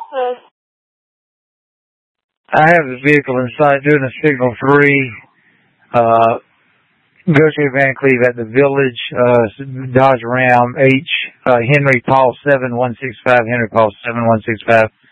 I have the vehicle in sight doing a signal 3. Grocery Van Cleve at the Village, Dodge Ram H, Henry Paul 7165, Henry Paul 7165.